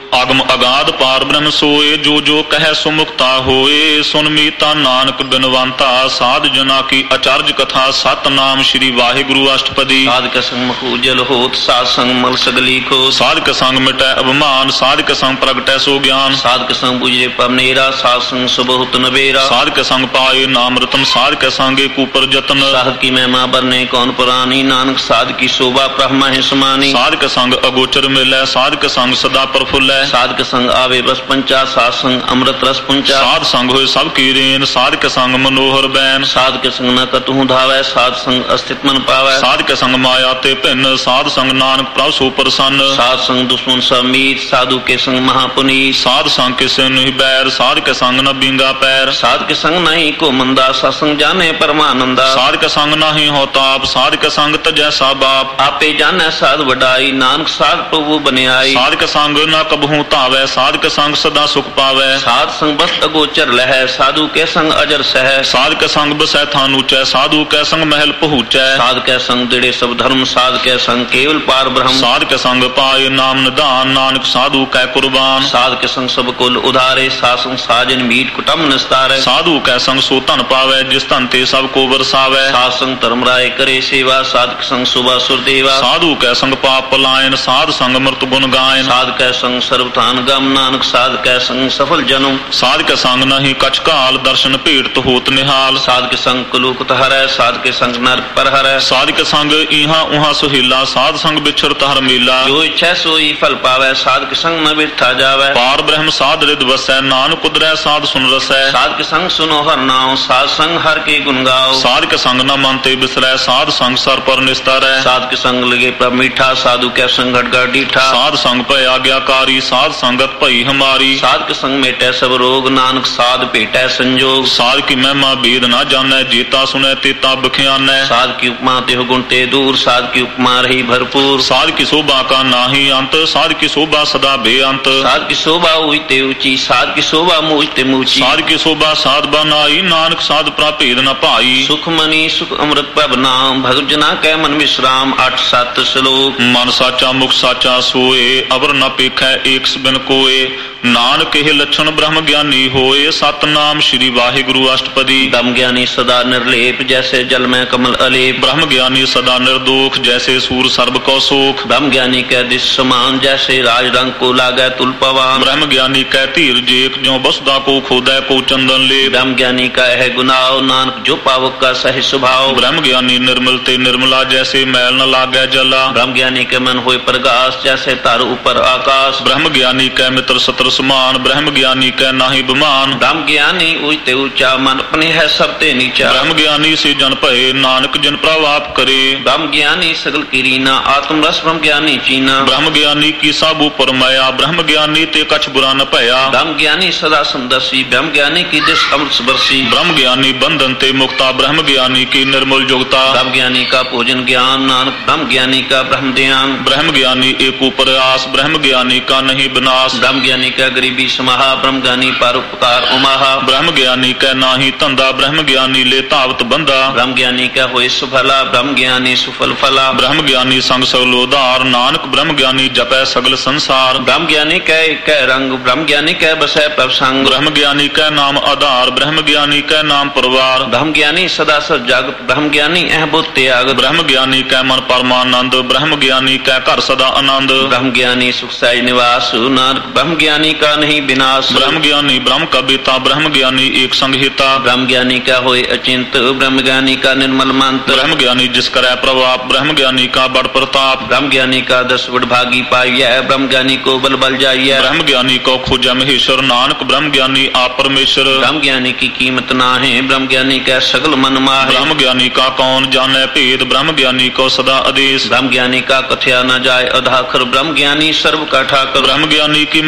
ਆਗਮ ਅਗਾਧ ਪਾਰ ਬ੍ਰਹਮ ਸੋਏ, ਜੋ ਜੋ ਕਹਿ ਸੁਮੁਕਤਾ ਹੋਏ। ਸੁਨ ਮੀਤਾ ਨਾਨਕ ਬਿਨਵੰਤਾ, ਸਾਧ ਜਨਾ ਕੀ ਅਚਰਜ ਕਥਾ। ਸਤਨਾਮ ਸ਼੍ਰੀ ਵਾਹਿਗੁਰੂ ਅਸ਼ਟਪਦੀ। ਸਾਧਕ ਸੰਗ ਮਖੂ ਜਲ ਹੋਤ, ਸਾਧ ਸੰਗ ਮਲ ਸਗਲੀ ਖੋਤ। ਸਾਧਕ ਸੰਗ ਮਿਟੈ ਅਭਿਮਾਨ, ਸਾਧਕ ਸੰਗ ਪ੍ਰਗਟੈ ਸੋ ਗਿਆਨ। ਸਾਧਕ ਸੰਗ ਬੁਝੇ ਪਵਨੇਰਾ, ਸਾਧ ਸੰਗ ਸੁਬਹੁਤ ਨਵੇਰਾ। ਸਾਧਕ ਸੰਗ ਪਾਏ ਨਾਮ ਰਤਨ, ਸਾਧਕ ਸੰਗ ਏਕ ਊਪਰ ਜਤਨ। ਸਾਧ ਕੀ ਮਹਿਮਾ ਬਰਨੇ ਕੌਣ ਪੁਰਾਣੀ, ਨਾਨਕ ਸਾਧ ਕੀ ਸ਼ੋਭਾ ਬ੍ਰਹਮਾ ਹੈ ਸਮਾਨੀ। ਸਾਧਕ ਸੰਗ ਅਗੋਚਰ ਮਿਲੈ, ਸਾਧਕ ਸੰਗ ਸਦਾ ਪ੍ਰਫੁੱਲੈ। ਸਾਧਕ ਸੰਗ ਆਵੇ ਬਸ ਪੰਚਾ, ਸਾਧ ਸੰਗ ਅੰਮ੍ਰਿਤ ਰਸ ਪੁੰਚਾ। ਸਾਧ ਸੰਗ ਹੋਏ ਸਭ ਕੀ ਰੇਨ, ਸਾਧਕ ਸੰਗ ਮਨੋਹਰ ਬੈਨ। ਸਾਧਕ ਸੰਗ ਨ ਕਤਹੁ ਧਾਵੈ, ਸਾਧ ਸੰਗ ਅਸਥਿਤ ਮਨ ਪਾਵੈ। ਸਾਧਕ ਸੰਗ ਮਾਇਆ ਤੇ ਭਿੰਨ, ਸਾਧ ਸੰਗ ਨਾਨਕ ਪ੍ਰਭ ਸੋ ਪ੍ਰਸੰਨ। ਸਾਧ ਸੰਗ ਦੁਸ਼ਮਨ ਸਭ ਮੀਤ, ਸਾਧੂ ਕੇ ਸੰਗ ਮਹਾਪੁਨੀਤ। ਸਾਧ ਸੰਗ ਕਿਸੇ ਨਹੀਂ ਬੈਰ, ਸਾਧਕ ਸੰਗ ਨ ਬਿੰਗਾ ਪੈਰ। ਸਾਧਕ ਸੰਗ ਨਹੀਂ ਕੋ ਮੰਦਾ, ਸਤਸੰਗ ਜਾਣੇ ਪਰਮਾਨੰਦਾ। ਸਾਧਕ ਸੰਗ ਨਾਹੀ ਹੋ ਤਾਪ, ਸਾਧਕ ਸੰਗ ਤਜੈ ਸਾ ਬਾਪ। ਆਪੇ ਜਾਣੈ ਸਾਧ ਵਡਾਈ, ਨਾਨਕ ਸਾਧ ਪ੍ਰਭੂ ਬਨਿਆਈ। ਸਾਧਕ ਸੰਗ ਨ ਕਬਹੂ ਧਾਵੈ, ਸਾਧਕ ਸੰਗ ਸਦਾ ਸੁਖ ਪਾਵੈ। ਸਾਧ ਸੰਗ ਬਸਤ ਅਗੋਚਰ ਲਹੈ, ਸਾਧੂ ਕੇ ਸੰਗ ਅਜਰ ਸਹਿ। ਸਾਧਕ ਸੰਗ ਬਸੈ ਥਾਨ ਉਚੈ, ਸਾਧੂ ਕੈ ਸੰਗ ਮਹਿਲ ਪਹੁੰਚੈ। ਸਾਧ ਕੈ ਸੰਗ ਦਿੜੇ ਸਭ ਧਰਮ, ਸਾਧ ਕੈ ਸੰਗ ਕੇਵਲ ਪਾਰ ਬ੍ਰਹਮ। ਸਾਧਕ ਸੰਗ ਪਾਏ ਨਾਮ ਨਿਧਾਨ, ਨਾਨਕ ਸਾਧੂ ਕੈ ਕੁਰਬਾਨ। ਸਾਧ ਕੇ ਸੰਗ ਸਭ ਕੁਲ ਉਧਾਰੇ, ਸਾਧ ਸੰਗ ਸਾਜਨ ਮੀਟ ਕੁਟੰਬ ਨਿਸਤਾਰੈ। ਸਾਧੂ ਕੈ ਸੰਗ ਸੋ ਧਨ ਪਾਵੈ, ਜਿਸ ਧਨ ਤੇ ਸਭ ਕੋ ਵਰਸਾਵੈ। ਸਾਧ ਸੰਗ ਧਰਮ ਰਾਏ ਕਰੇ ਸੇਵਾ, ਸਾਧਕ ਸੰਗ ਸੁਭਾ ਸੁਰਦੇਵਾ। ਸਾਧੂ ਕੈ ਸੰਗ ਪਾਪ ਪਲਾਇਨ, ਸਾਧ ਸੰਗ ਅੰਮ੍ਰਿਤ ਗੁਣ ਗਾਇਨ। ਸਾਧ ਕੈ ਸੰਗ ਸਰਬਥਾਨ ਗਮ, ਨਾਨਕ ਸਾਧ ਕੈ ਸੰਗ ਸਫਲ ਜਨਮ। ਸਾਧਕ ਸੰਗ ਨਹੀਂ ਕਛ ਕਾਲ, ਦਰਸ਼ਨ ਭੇਟ ਹੋਤ ਨਿਹਾਲ। ਸਾਧਕ ਸੰਗ ਕਲੂਕਤ ਹਰੈ, ਸਾਧਕ ਸੰਗ ਨਰਕ ਪਰ ਹਰੈ। ਸਾਧਕ ਸੰਗ ਇਹਾਂ ਉਹਾਂ ਸੁਹੀਲਾ, ਸਾਧ ਸੰਗ ਵਿਛੜਤ ਹਰ ਮੇਲਾ। ਜੋ ਇੱਛੈ ਸੋਈ ਫਲ ਪਾਵੈ, ਸਾਧਕ ਸੰਗ ਨ ਬਿਰਥਾ ਜਾਵੈ। ਪਾਰ ਬ੍ਰਹਮ ਸਾਧ ਰਿਦ ਵਸੈ, ਨਾਨਕ ਉਦਰੈ ਸਾਧ ਸੁਨ ਰਸੈ। ਸਾਧਕ ਸੰਗ ਸੁਨੋ ਹਰ ਨਾਉ, ਸਾਧ ਸੰਗ ਹਰ ਕੇ ਗੁਣ ਗਾਓ। ਸਾਧਕ ਸੰਗ ਨ ਮਨ ਤੇ ਬਿਸਰੈ, ਸਾਧ ਸੰਗ ਸਰ ਪਰ ਨਿਸਤਾਰੈ। ਸਾਧਕ ਸੰਗ ਲਗੇ ਪ੍ਰਭ ਮੀਠਾ, ਸਾਧੂ ਕੈ ਸੰਗ ਘਟ ਘਟ ਡੀਠਾ। ਸਾਧ ਸੰਗ ਭਇ ਆਗਿਆਕਾਰੀ, ਸਾਧ ਸੰਗਤ ਭਈ ਹਮਾਰੀ। ਸਾਧਕ ਸੰਗ ਮੇਟੈ ਸਭ ਰੋਗ, ਨਾਨਕ ਸਾਧ ਭੇਟੈ ਸੰਜੋਗ। ਸਾਧ ਕੀ ਮਹਿਮਾ ਬੇਦ ਨਾ ਜਾਣੈ, ਜੇਤਾ ਸੁਣੈ ਤੇਤਾ ਬਖਿਆਨੈ। ਸਾਧ ਕੀ ਉਪਮਾ ਤਿਹੁ ਗੁਣ ਤੇ ਦੂਰ, ਸਾਧ ਕੀ ਉਪਮਾ ਰਹੀ ਭਰਪੂਰ। ਸਾਧ ਕੀ ਸ਼ੋਭਾ ਕਾ ਨਾਹੀ ਅੰਤ, ਸਾਧ ਕੀ ਸ਼ੋਭਾ ਸਦਾ ਬੇਅੰਤ। ਸਾਧ ਕੀ ਸ਼ੋਭਾ ਉਈ ਤੇ ਉੱਚੀ, ਸਾਧ ਕੀ ਸ਼ੋਭਾ ਮੂਝ ਤੇ ਮੂਚੀ। ਸਾਧ ਕੀ ਸ਼ੋਭਾ ਸਾਧ ਬਨਾਈ, ਨਾਨਕ ਸਾਧ ਪ੍ਰਾ ਭੇਦ ਨ ਭਾਈ। ਸੁਖ ਮਨੀ ਸੁਖ ਅੰਮ੍ਰਿਤ ਪ੍ਰਭ ਨਾਮ, ਭਗਤ ਜਨਾ ਕੈ ਮਨ ਵਿਸਰਾਮ। ਅੱਠ ਸੱਤ ਸ਼ਲੋਕ। ਮਨ ਸਾਚਾ ਮੁਖ ਸਾਚਾ ਸੋਏ, ਅਵਰ ਨ ਪੇਖੈ ਏਕਸ ਬਿਨ ਕੋਏ। ਨਾਨਕ ਇਹ ਲੱਛਣ ਬ੍ਰਹਮ ਗਿਆਨੀ ਹੋਏ, ਸਤਨਾਮ ਸ਼੍ਰੀ ਵਾਹਿਗੁਰੂ ਅਸ਼ਟਪਦੀ। ਦਮ ਗਿਆਨੀ ਸਦਾ ਨਿਰਲੇਪ, ਜੈਸੇ ਜਲ ਮੈਂ ਕਮਲ ਅਲੇਪ। ਬ੍ਰਹਮ ਗਿਆਨੀ ਸਦਾ ਨਿਰਦੋਖ, ਜੈਸੇ ਸੂਰ ਸਰਬ ਕੋ ਸੋਖ। ਬ੍ਰਹਮ ਗਿਆਨੀ ਕੈ ਦਿਸ ਸਮਾਨ, ਜੈਸੇ ਰਾਜ ਰੰਗ ਕੋ ਲਾਗੈ ਤੁਲ ਪਵਾਨ। ਬ੍ਰਹਮ ਗਿਆਨੀ ਕੈ ਧੀਰ ਜੇਕ, ਜਿਉ ਬਸਦਾ ਕੋ ਖੋਦੈ ਕੋ ਚੰਦਨ ਲੇਪ। ਬ੍ਰਹਮ ਗਿਆਨੀ ਕਾ ਹੈ ਗੁਨਾਹ, ਨਾਨਕ ਜੋ ਪਾਵਕ ਕਾ ਸਹਿ ਸੁਭਾਉ। ਬ੍ਰਹਮ ਗਿਆਨੀ ਨਿਰਮਲ ਤੇ ਨਿਰਮਲਾ, ਜੈਸੇ ਮੈਲ ਨ ਲਾਗੈ ਜਲਾ। ਬ੍ਰਹਮ ਗਿਆਨੀ ਕੇ ਮਨ ਹੋਏ ਪ੍ਰਗਾਸ, ਜੈਸੇ ਧਰ ਉਪਰ ਆਕਾਸ਼। ਬ੍ਰਹਮ ਗਿਆਨੀ ਕੈ ਮਿੱਤਰ ਸਤਰ ਸਮਾਨ, ਬ੍ਰਹਮ ਗਿਆਨੀ ਕੈ ਨਾਹੀ ਬਿਮਾਨ। ਬ੍ਰਹਮ ਗਿਆਨੀ ਉਚ ਤੇ ਉੱਚਾ, ਮਨ ਆਪਣੇ ਹੈ ਸਭ ਤੇ ਨੀਚਾ। ਬ੍ਰਹਮ ਗਿਆਨੀ ਸੇ ਜਨ ਭਏ, ਨਾਨਕ ਜਿਨ ਪ੍ਰਭ ਆਪ ਕਰੇ। ਬ੍ਰਹਮ ਗਿਆਨੀ ਸਗਲ ਕੀ ਰੀਨਾ, ਆਤਮ ਰਸ ਬ੍ਰਹਮ ਗਿਆਨੀ ਚੀਨਾ। ਬ੍ਰਹਮ ਗਿਆਨੀ ਕੀ ਸਭ ਉਪਰ ਮਾਇਆ, ਬ੍ਰਹਮ ਗਿਆਨੀ ਤੇ ਕਛ ਬੁਰਾ ਨ ਭਇਆ। ਬ੍ਰਹਮ ਗਿਆਨੀ ਸਦਾ ਸੰਦਸੀ, ਬ੍ਰਹਮ ਗਿਆਨੀ ਕੀ ਦਿਸ ਅੰਮ੍ਰਿਤ ਬਰਸੀ। ਬ੍ਰਹਮ ਗਿਆਨੀ ਬੰਧਨ ਤੇ ਮੁਕਤਾ, ਬ੍ਰਹਮ ਗਿਆਨੀ ਕੀ ਨਿਰਮਲ ਜੁਗਤਾ। ਬ੍ਰਹਮ ਗਿਆਨੀ ਕਾ ਭੋਜਨ ਗਿਆਨ, ਨਾਨਕ ਬ੍ਰਹਮ ਗਿਆਨੀ ਕਾ ਬ੍ਰਹਮ ਧਿਆਨ। ਬ੍ਰਹਮ ਗਿਆਨੀ ਏਕ ਉਪਰ ਆਸ, ਬ੍ਰਹਮ ਗਿਆਨੀ ਕਾ ਨਹੀਂ ਬਿਨਾਸ਼। ਬ੍ਰਹਮ ਗਿਆਨੀ ਕਾ ਗਰੀਬੀ ਸਮਾਹਾ, ਬ੍ਰਹਮ ਗਿਆਨੀ ਪਰ ਉਪਕਾਰ ਉਮਾਹਾ। ਬ੍ਰਹਮ ਗਿਆਨੀ ਕੈ ਨਾਹੀ ਧੰਦਾ, ਬ੍ਰਹਮ ਗਿਆਨੀ ਲੈ ਧਾਵਤ ਬੰਦਾ। ਬ੍ਰਹਮ ਗਿਆਨੀ ਕੈ ਹੋਏ ਸੁਫਲਾ, ਬ੍ਰਹਮ ਗਿਆਨੀ ਸੁਫਲ ਫਲਾ। ਬ੍ਰਹਮ ਗਿਆਨੀ ਸੰਗ ਸਗਲ ਉਧਾਰ, ਨਾਨਕ ਬ੍ਰਹਮ ਗਿਆਨੀ ਜਪੈ ਸਗਲ ਸੰਸਾਰ। ਬ੍ਰਹਮ ਗਿਆਨੀ ਕੈ ਇਕੈ ਰੰਗ, ਬ੍ਰਹਮ ਗਿਆਨੀ ਕੈ ਬਸੈ ਪ੍ਰਭ ਸੰਗ। ਬ੍ਰਹਮ ਗਿਆਨੀ ਕੈ ਨਾਮ ਆਧਾਰ, ਬ੍ਰਹਮ ਗਿਆਨੀ ਕੈ ਨਾਮ ਪਰਵਾਰ। ਬ੍ਰਹਮ ਗਿਆਨੀ ਸਦਾ ਸਚ ਜਗਤ, ਬ੍ਰਹਮ ਗਿਆਨੀ ਅਹ ਬੁੱਧ ਤਿਆਗ। ਬ੍ਰਹਮ ਗਿਆਨੀ ਕੈ ਮਨ ਪਰਮਾਨੰਦ, ਬ੍ਰਹਮ ਗਿਆਨੀ ਕੈ ਘਰ ਸਦਾ ਆਨੰਦ। ਬ੍ਰਹਮ ਗਿਆਨੀ ਸੁਖ ਸਹਿਜ ਨਿਵਾਸ, ਨਾਨਕ ਬ੍ਰਹਮ ਗਿਆਨੀ ਕਾ ਨਹੀਂ ਬਿਨਾਸ਼। ਬ੍ਰਹਮ ਗਿਆਨੀ ਬ੍ਰਹਮ ਕਾ ਬੇਤਾ, ਬ੍ਰਹਮ ਗਿਆਨੀ ਏਕ ਸੰਗ ਹਿਤਾ। ਬ੍ਰਹਮ ਗਿਆਨੀ ਕਾ ਹੋਏ ਅਚਿੰਤ, ਬ੍ਰਹਮ ਗਿਆਨੀ ਕਾ ਨਿਰਮਲ ਮੰਤ। ਬ੍ਰਹਮ ਗਿਆਨੀ ਜਿਸ ਕਰੈ ਪ੍ਰਭਾਪ, ਬ੍ਰਹਮ ਗਿਆਨੀ ਕਾ ਬੜ ਪ੍ਰਤਾਪ। ਬ੍ਰਹਮ ਗਿਆਨੀ ਕਾ ਦਸ ਵਡਭਾਗੀ ਪਾਈਐ, ਬ੍ਰਹਮ ਗਿਆਨੀ ਕੋ ਬਲ ਬਲ ਜਾਈਐ। ਬ੍ਰਹਮ ਗਿਆਨੀ ਕੋ ਖੋਜੈ ਮਹੇਸ਼ਰ, ਨਾਨਕ ਬ੍ਰਹਮ ਗਿਆਨੀ ਆਪ ਪਰਮੇਸ਼ਰ। ਬ੍ਰਹਮ ਗਿਆਨੀ ਕੀ ਕੀਮਤ ਨਾਹੀਂ, ਬ੍ਰਹਮ ਗਿਆਨੀ ਕੈ ਸਗਲ ਮਨ ਮਾਹੇ। ਬ੍ਰਹਮ ਗਿਆਨੀ ਕਾ ਕੌਣ ਜਾਣੈ ਭੇਦ, ਬ੍ਰਹਮ ਗਿਆਨੀ ਕੋ ਸਦਾ ਆਦੇਸ਼। ਬ੍ਰਹਮ ਗਿਆਨੀ ਕਾ ਕਥਿਆ ਨ ਜਾਏ ਅਧਾਖਰ, ਬ੍ਰਹਮ ਗਿਆਨੀ ਸਰਬ ਕਾ ਠਾਕਰ। ਬ੍ਰਹਮ ਗਿਆਨੀ ਕੀਮਤ ਕੌਣ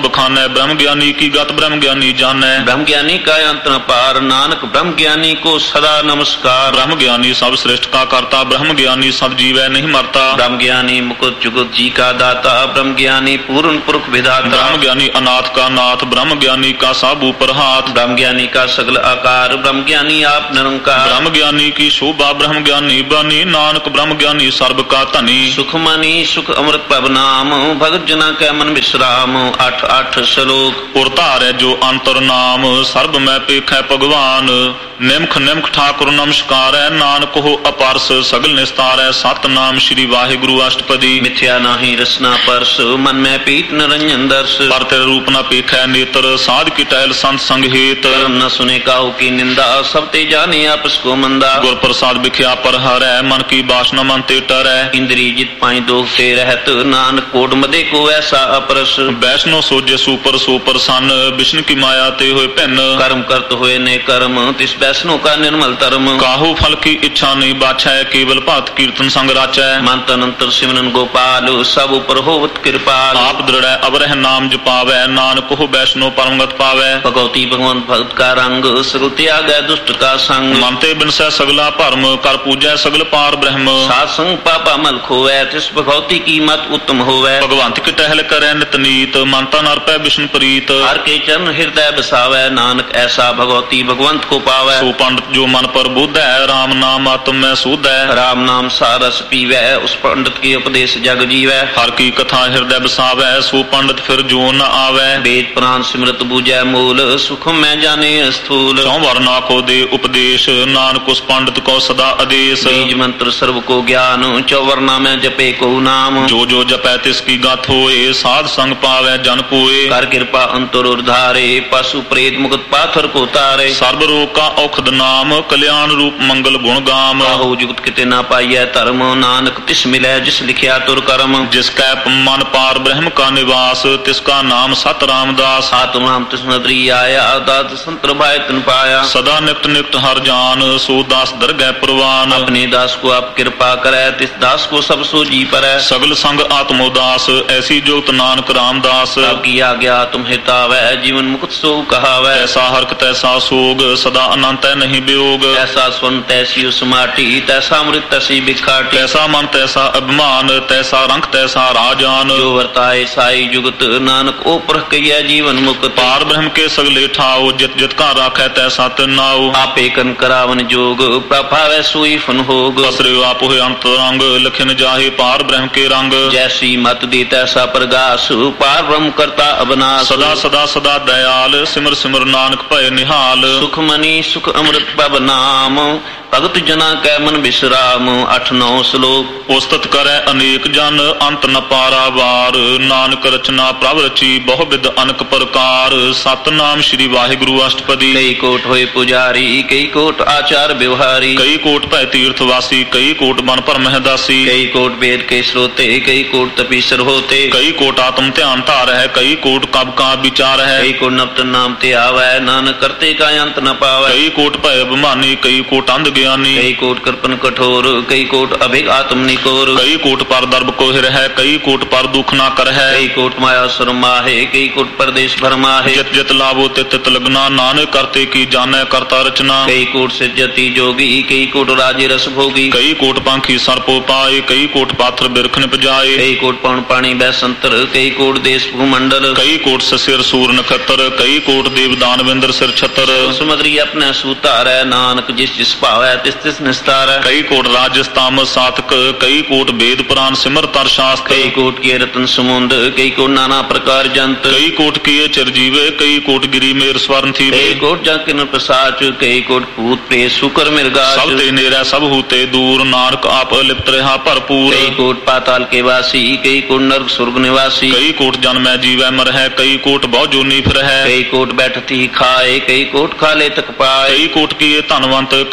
सब खानै ब्रह्म ज्ञानी की गत ब्रह्म ज्ञानी जानै ब्रह्म ज्ञानी का अंत न पार नानक ब्रह्म ज्ञानी को सदा नमस्कार ब्रह्म ज्ञानी सब श्रेष्ठ का करता ब्रह्म ज्ञानी सब जीवै नहीं मरता ब्रह्म ज्ञानी मुकुट जुगुत जी का दाता ब्रह्म ज्ञानी पूर्ण पुरुष विधाता ब्रह्म ज्ञानी अनाथ का नाथ ब्रह्म ज्ञानी का सब ऊपर हाथ ब्रह्म ज्ञानी का सगल आकार ब्रह्म ज्ञानी आप निरंकार ब्रह्म ज्ञानी की शोभा ब्रह्म ज्ञानी बनी नानक ब्रह्म ज्ञानी सर्व का धनी सुखमनी सुख अमृत प्रभ नाम भगत जना कै मन विश्राम अठ अठ श्लोक उरतार जो अंतर नाम सर्व में पेखै भगवान निमख निमख ठाकुर नमस्कार है नानक हो अपारस सगल निस्तार है सतनाम श्री वाहिगुरु अष्टपदी मिथ्या नाही रसना परस मन में पीत निरंजन दर्श पर तेरे रूप न पेखै नेत्र साध की टहल संत संग हेत कर्म न सुने काहू की निंदा सब ते जाने आपस को मंदा गुर प्रसाद बिख्या पर हर है मन की बासना मन ते टर है इंद्री जित पाई दोख से रहत नानक कोट मदे को ऐसा अपरस वैष्णो सोजे सुपर सोपर सन विष्णु की माया ते हुए भिन्न कर्म करत हुए ने कर्म तिस वैष्णो का निर्मल धर्म काहू फल की इच्छा नहीं बाछै केवल भक्त कीर्तन संग राचै मन तन अंतर सिमरन गोपाल सब ऊपर होवत कृपाल आप दृढ़ अवरह नाम जपावै नानक हो वैष्णो परमगत पावै भगवती भगवंत भक्त का रंग सगल त्याग दुष्ट का संग मनते बिनसै सगला भरम कर पूजै सगल पार ब्रह्म सात संग पापा मल खोवै तिस भगवती की मत उत्तम होवै भगवंत की टहल करै नित नीत मनता नर पै विष्णु प्रीत हर के चरण हृदय बसावै नानक ऐसा भगवती भगवंत को पावै सो पंडित जो मन पर बुध है राम नाम आत्म में सुध है राम नाम सारस पीवै उस पंडित के उपदेश जग जीवै हर की कथा हृदय बसावै सो पंडित फिर जो न आवै वेद पुराण सिमरत बूझै मूल सुख में जाने स्थूल चौ वर्णा को दे उपदेश नानक उस पंडित को सदा आदेश बीज मंत्र सर्व को ज्ञान चौवर्णा में जपे को नाम जो जो जपै तिसकी गाथ होए साध संग पावै जन कोए कर कृपा अंतर उर्धारे पशु प्रेत मुक्त पाथर को तारे सर्व रोग का औखद नाम कल्याण रूप मंगल गुण गाम काहू जुगत किते ना पाइय धर्म नानक तिस मिलै जिस लिखिया तुर कर्म जिसका मन पार ब्रह्म का निवास तिसका नाम सत रामदास आत्म नाम तिस नदरी आया दात संतर भाई तिन पाया सदा नित नित हर जान सो दास दरगह प्रवान अपने दास को आप कृपा करे तिस दास को सब सो जी परै सगल संग आत्मोदास ऐसी जोत नानक रामदास की आज्ञा तुम हितावै जीवन मुक्त सो कहावै ऐसा हरक तैसा सोग सदा अनंत नहीं वियोग ऐसा स्वन तैसी उसमाटी तैसा अमृत तैसी बिखाटी तैसा मन तैसा अभिमान तैसा रंग तैसा राजान जो वर्ताए साई जुगत नानक ओ परख कहिए जीवन मुक्त पार ब्रह्म के सगले ठाओ जित जित का राखै तैसा तिनाओ आपे कन करावन जोग प्रभावै सोई फन होग असरे आप हुए अंतरंग लखन जाहे पार ब्रह्म के रंग जैसी मत दी तैसा प्रगास पार ब्रह्म करता अबनास सदा सदा सदा दयाल सिमर सिमर नानक भय निहाल सुख मनी सुख अमृत प्रभ नाम भगत जना कै मन विश्राम अठ नौ श्लोक उस्तत करे अनेक जन अंत न पारावार नानक रचना प्रभ रची बहु विध अनक प्रकार सतनाम श्री वाहिगुरु अष्टपदी कई कोट होए पुजारी कई कोट आचार व्यवहारी कई कोट भय तीर्थवासी कई कोट मन पर महदासी कई कोट वेद के श्रोते कई कोट तपीसर होते कई कोट आत्म ध्यान धार है कई कोट कब का विचार है कई कोट नवत नाम ते आवै नानक करते का अंत न पावै कई कोट भय अभिमानी कई कोट अंध ज्ञानी कई कोट कृपन कठोर कई कोट अभिग आत्म निकोर कई कोट पर दर्भ कोहिर है कई कोट पर दुख ना कर है कई कोट माया शर्मा है कई कोट परदेश भरमा है जित जित लाभो तित तित लगना नानक करते की जाने करता रचना कई कोट से जति जोगी कई कोट राजे रस भोगी कई कोट पंखी सर्पो पाए कई कोट पात्र बिरख निप जाए कई कोट पौन पानी बैसंतर कई कोट देश भूमंडल कई कोट ससिर सूर नक्षत्र कई कोट देव दानवेंद्र सिर छतर सुमद्री अपने सूतार है नानक जिस जिस भाव तिस तिस निस्तार कई कोट राजस्ताम सातक कई कोट वेद पुराण सिमर तर शास्त्र कई कोट के रतन समुंद कई कोट नाना प्रकार जंत कई कोट किए चिरजीवे कई कोट गिरी मेर स्वर्ण थी कई कोट जंकिन प्रसाच कई कोट पूत प्रेत सुकर मिर्गा सब ते नेरा सब हूते दूर नानक आप लिप्त रहा भरपूर कई कोट पाताल के वासी कई कोट नरक स्वर्ग निवासी कई कोट जन्म जीवै मर है कई कोट बहु जोनी फिर है कई कोट बैठती खाए कई कोट खाले तक पाए कई कोट किए धनवंत कई कोट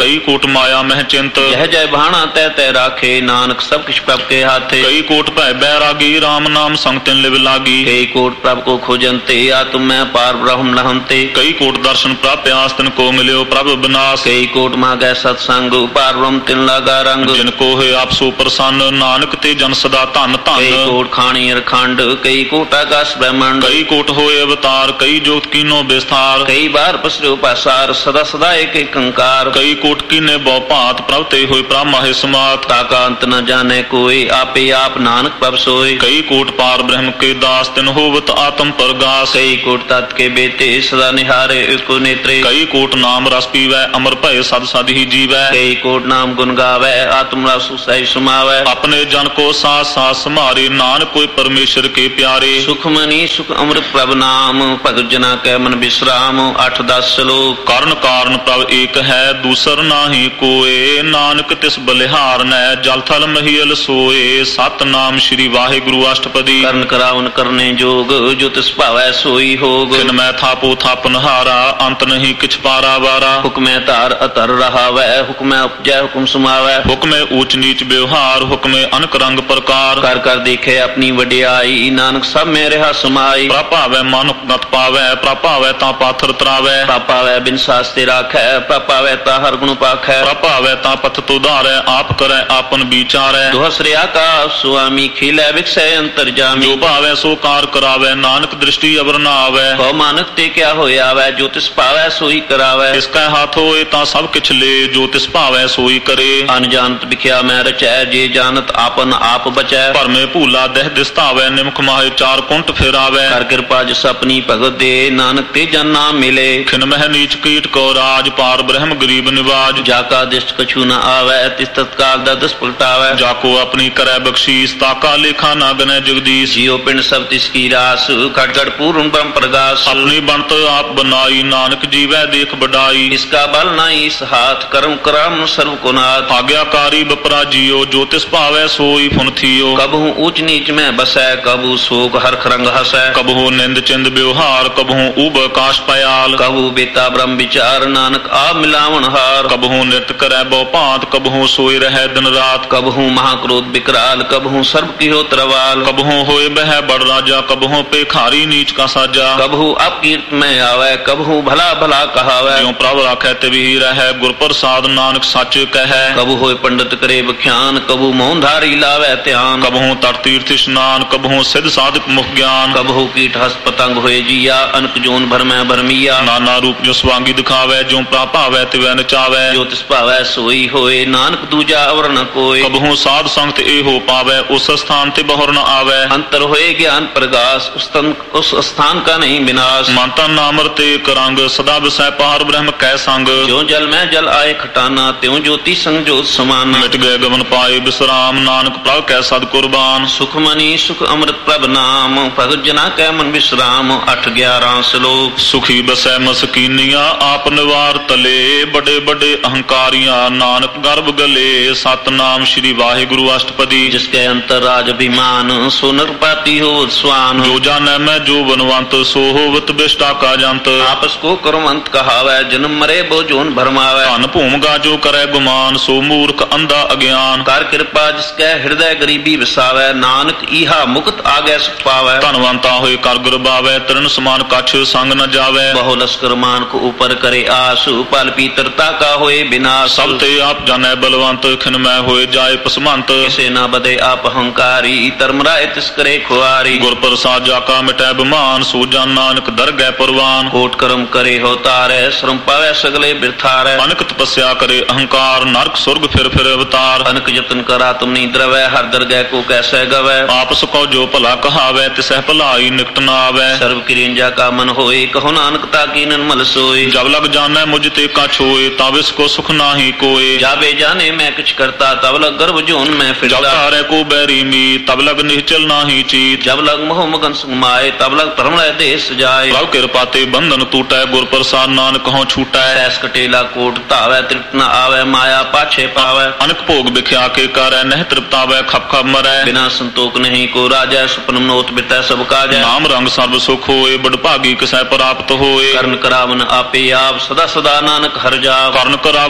ਕੋਟ ਮਾਇਆ ਮਹਿ ਚਿੰਤ यह जय भाणा तय तय राखे नानक सब किछ प्रभ के हाथे ਕਈ ਕੋਟ ਭੈ ਬੈਰਾਗੀ RAM ਨਾਮ ਸੰਗ ਤਿਨ ਲਿਵ ਲਾਗੀ कई कोट प्रभ को खोजनते आत्म में पार ब्रह्म लहनते ਕਈ ਕੋਟ ਦਰਸ਼ਨ ਪ੍ਰਾਪਿਆਸ ਤਿਨ ਕੋ ਮਿਲਿਓ ਪ੍ਰਭ ਬਿਨਾਸ਼ कई कोट मांगै सत्संग पार ब्रह्म तिन लागा रंग ਜਿਨ ਕੋ ਹੋਏ ਆਪ ਸੋ ਪ੍ਰਸੰਨ ਨਾਨਕ ਤੇ ਜਨ ਸਦਾ ਧਨ कई ਧਨ कोट खाणी अरखंड कई कोट आकाश ब्रह्मांड ਕਈ ਕੋਟ ਹੋਏ ਅਵਤਾਰ ਕਈ ਜੋਤ ਕੀਨੋ ਵਿਸਥਾਰ कई बार पसरो पासार सदा सदा एक एक कंकार ਕਈ ਕੋਟ ਕੀਨੇ ਬਹੁ ਭਾਂਤ ਪ੍ਰਭ ਤੇ ਹੋਏ ਪ੍ਰਭ ਮਾਹਿ ਸਮਾਤ ताका अंत न जाने कोई आपे आप नानक प्रभ सोए ਕਈ ਕੋਟ ਪਾਰ ਬ੍ਰਹਮ ਕੇ ਦਾਸ ਤਿਨ ਹੋਵਤ ਆਤਮ ਪ੍ਰਗਾਸ कई कोट तत् के बेते सदा निहारे एको नेत्रे ਕਈ ਕੋਟ ਨਾਮ ਰਸ ਪੀਵੈ ਅਮਰ ਭਏ ਸਦ ਸਦ ਹੀ ਜੀਵੈ कई कोट नाम गुण गावे आत्म रस सही समावे ਆਪਣੇ ਜਨ ਕੋ ਸਾਥ ਸਾਥ ਸਮਾਰੇ ਨਾਨਕ ਕੋਈ ਪਰਮੇਸ਼ਰ ਕੇ ਪਿਆਰੇ सुखमणि सुख अमृत प्रभ नाम भगत जना कै मन विश्राम आठ दस श्लोक ਕਰਨ ਕਾਰਨ ਪ੍ਰਭ ਏਕ ਹੈ ਦੂਸਰ ਨਾਹੀ ਕੋਏ ਨਾਨਕ ਤਿਸ ਬਲਿਹਾਰ ਨੈ ਜਲ ਥਲ ਮਹੀਲ ਸੋਏ ਸਤਨਾਮ ਸ੍ਰੀ ਵਾਹਿਗੁਰੂ ਅਸ਼ਟਪਦੀ कर्ण करावन करने जोग जो तिस भावै सोई होग ਤਿਨ ਮੈਂ ਥਾਪੋ ਥਾਪਨਹਾਰਾ ਅੰਤ ਨਹੀਂ ਕਿਛ ਪਾਰਾ ਵਾਰਾ हुक्मै तार अतर रहावै हुक्मै उपजै हुक्म समावै ਹੁਕਮੇ ਊਚ ਨੀਚ ਵਿਵਹਾਰ ਹੁਕਮੇ ਅਨਕ ਰੰਗ ਪ੍ਰਕਾਰ कर कर देखे अपनी वडियाई नानक सब में रहा समाई ਪ੍ਰਭਾਵੈ ਮਨ ਗਤ ਪਾਵੈ ਪ੍ਰਭਾਵੈ ਤਾਂ ਪਾਥਰ ਤਰਾਵੈ पापावै बिन सास्ते राखै पापावै ता हर गुण पाखै ਪ੍ਰਭਾਵੈ ਤਾਂ ਪਥ ਤੁਧਾਰੈ ਆਪ ਕਰੈ ਆਪਨ ਵਿਚਾਰੈ दोहसरे आकाश स्वामी खिलै विकसै अंतर जामी ਜੋ ਭਾਵੈ ਸੋ ਕਾਰ ਕਰਾਵੈ ਨਾਨਕ ਦ੍ਰਿਸ਼ਟੀ ਅਵਰ ਨਾ ਆਵੈ कौ मानक ते क्या होया वै जो तिस पावै सोई करावै ਇਸ ਕੈ ਹੱਥ ਹੋਏ ਤਾਂ ਸਭ ਕਿਛ ਲੇ ਜੋ ਤਿਸ ਭਾਵੈ ਸੋਈ ਕਰੇ अनजानत बिख्या मैं रचै जे जानत आपन आप बचै ਭਰਮੇ ਭੂਲਾ ਦਹਿ ਦਿਸਤਾਵੈ ਨਿਮਖ ਮਾਹੇ ਚਾਰ ਕੁੰਟ ਫੇਰਾਵੈ कर कृपा जस अपनी भगत दे नानक ते जन नाम मिले ਖਿਨ ਮਹਿ ਨੀਚ ਕੀਟ ਕੋ ਰਾਜ ਪਾਰ ਬ੍ਰਹਮ ਗਰੀਬ ਨਿਵਾਜ जाका दिष्ट कछु न आवै तिस तत्काल दा दस पलटावै ਜਾ ਕੋ ਆਪਣੀ ਕਰੈ ਬਖਸ਼ੀਸ ਤਾਕਾ ਲੇਖਾ ਨਾ ਗਨੈ ਜਗਦੀਸ਼ जियो पिंड सब तिसकी रास खट खट पूर्ण ब्रह्म प्रकाश ਆਪਣੀ ਬਣਤ ਆਪ ਬਨਾਈ ਨਾਨਕ ਜੀਵੈ ਦੇਖ ਬਡਾਈ इसका बल नाई इस हाथ कर्म करम सर्व को नाथ ਆਗਿਆਕਾਰੀ ਬਪਰਾ ਜੀਓ ਜੋ ਤਿਸ ਭਾਵੈ ਸੋਈ ਫੁਨ ਥੀਓ कबहू ऊंच नीच में बसै कबू शोक हरख रंग हसै ਕਬਹੂ ਨਿੰਦ ਚਿੰਦ ਵਿਵਹਾर ਕਬਹੂ ਊਬ ਆਕਾਸ਼ ਪयाल कबू बेता ब्रह्म विचार नानक आप मिलावन हार ਕਬਹੂ ਨਿਤ ਕਰੈ ਬਹੁ ਭਾਂਤ ਕਬਹੂ ਸੋਈ ਰਹੈ ਦਿਨ ਰਾਤ कबहू महाक्रोध विकराल कबहू सर्व किहो तरवाल ਕਬਹੂ ਹੋਏ ਬਹਿ ਬੜ ਰਾਜਾ ਕਬਹੂ ਪੇਖਾਰੀ ਨੀਚ ਕਾ ਸਾਜਾ कबहू अपकीर्त में आवे कबहू भला भला कहावै ਜਿਉ ਪ੍ਰਭ ਰਾਖੈ ਤਿਵਹੀ ਰਹੈ ਗੁਰ ਪ੍ਰਸਾਦ ਨਾਨਕ ਸੱਚ ਕਹੈ कबू होए पंडित करे बख्यान कबू मौनधारी लावे ध्यान ਕਬਹੂ ਤਟ ਤੀਰਥ ਇਸ਼ਨਾਨ ਕਬਹੂ ਸਿਧ ਸਾਧਕ ਮੁਖ ਗਿਆਨ कबहू कीट हस्त पतंग होए जिया अनक जोन भर में भरमिया ਨਾਨਾ ਰੂਪ ਜੋ ਸਵਾਂਗੀ ਦਿਖਾਵੈ ਜਿਉ ਪ੍ਰਾ ਭਾਵੈ ਤਿਵੈ ਨਚਾਵੈ जो तिस भावै सोई होए नानक दूजा अवर न कोय ਕਬਹੂ ਸਾਧ ਸੰਗਤ ਇਹੋ ਪਾਵੈ ਉਸ ਸਥਾਨ ਤੇ ਬਹੁਰ ਨ ਆਵੈ अंतर होए ज्ञान प्रकाश उस तन उस स्थान का नहीं विनाश ਮਨ ਤਨ ਨਾਮਰ ਤੇ ਕਰੰਗ ਸਦਾ ਵਿਸੈ ਪਾਰ ਬ੍ਰਹਮ ਕੈ ਸੰਗ जो जल में जल आए खटाना त्यों ज्योति संग ज्योत समाना ਮਿਟ ਗਏ ਗਮਨ ਪਾਏ ਬਿਸਰਾਮ ਨਾਨਕ ਪ੍ਰਭ ਕੈ ਸਦ ਕੁਰਬਾਨ सुखमणि सुख अमृत प्रभ नाम भगत जना कै मन विश्राम अठ ग्यारह श्लोक ਸੁਖੀ ਬਸੈ ਮਸਕੀਨੀਆਂ ਆਪ ਨਿਵਾਰ ਤਲੇ ਬੜੇ ਬੜੇ ਅਹੰਕਾਰੀਆਂ ਨਾਨਕ ਗਰਭ ਗਲੇ ਸਤਨਾਮ ਸ੍ਰੀ ਵਾਹਿਗੁਰੂ ਅਸ਼ਟਪਦੀ जिसके अंतर राज अभिमान सो नरपाती हो स्वान ਜੋ ਜਾਣੈ ਮੈਂ ਜੋ ਬਨਵੰਤ ਸੋ ਹੋਵਤ ਬਿਸ਼ਟਾ ਕਾ ਜੰਤ आपस को करमंत कहावै जन्म मरे बो जोन भरमावै ਧਨ ਭੂਮਗਾ ਜੋ ਕਰੈ ਗੁਮਾਨ ਸੋ ਮੂਰਖ ਅੰਧਾ ਅਗਿਆਨ कर कृपा जिसके हृदय गरीबी वसावै नानक इहा मुक्त आगे सुख पावै ਧਨਵੰਤਾ ਹੋਏ ਕਰ ਗੁਰਬਾਵੈ ਤਰਨ ਸਮਾਨ ਕਛ ਸੰਗ ਨ ਜਾਵੈ बहु लश्कर मान को ऊपर करे आस पल पीतरता का होए विनाश ਸਭ ਤੇ ਆਪ ਜਾਣੈ ਬਲਵੰਤ ਖਿਨ ਮੈਂ ਹੋਏ ਜਾਏ ਪਸਮੰਤ किसे न बदे आप अहंकारी धर्म राय तिस करे खुआरी ਗੁਰ ਪ੍ਰਸਾਦ ਜਾ ਕਾ ਮਿਟੈ ਬਿਮਾਨ ਸੋ ਜਨ ਨਾਨਕ ਦਰਗਹਿ ਪਰਵਾਨ कोट कर्म करे हो तारे श्रम पावे सगले बिरथारे ਅਨਕ ਤਪੱਸਿਆ ਕਰੇ ਅਹੰਕਾਰ ਨਰਕ ਸੁਰਗ ਫਿਰ ਫਿਰ ਅਵਤਾਰ अनक जतन करा तुम नी द्रवै हर दरगह को कैसे गवै ਆਪਸ ਕੋ ਜੋ ਭਲਾ ਕਹਾਵੈ ਤਿਸਹਿ ਭਲਾਈ ਨਿਕਟ ਨਾ ਆਵੈ सर्व किरिंजा का मन होए कहो नानक ताकी ननमल सोए ਜਬ ਲਗ ਜਾਣੈ ਮੁਝ ਤੇ ਕਾ ਛੋਏ ਤਬ ਇਸ ਕੋ ਸੁਖ ਨਾਹੀ ਕੋਏ जाबे जाने मैं कुछ करता तब लग गर्भ जोन में ਜਬ फिरता ਤਾਰੈ ਕੋ ਬੈਰੀ ਮੀ ਤਬ ਲਗ ਨਿਹਚਲ ਨਾਹੀ ਚੀਤ जब लग मोह मगन सुमाए तब लग धर्म रह देश जाए ਪ੍ਰਭ ਕਿਰਪਾ ਤੇ ਬੰਧਨ ਟੂਟੈ ਗੁਰ ਪ੍ਰਸਾਦ ਨਾਨਕ ਹਉ ਛੂਟੈ सैस कटेला कोट धावै तृप्त न आवे माया पाछे पावै ਅਨਕ ਭੋਗ ਵਿਖਿਆ ਕੇ ਕਰੈ ਨਹਿ ਤ੍ਰਿਪਤਾਵੈ ਖਪ ਖਪ ਮਰੈ बिना संतोख नहीं को राजै सुपन नोत बितै सब काजै ਨਾਮ ਰੰਗ ਸਰਬ ਸੁਖ ਹੋਏ ਬੜ ਭਾਗੀ ਕਿਸੈ ਪ੍ਰਾਪਤ ਹੋਏ कर्ण करावन आपे आप सदा सदा नानक हर जाव ਕਰਨ ਕਰਾਵ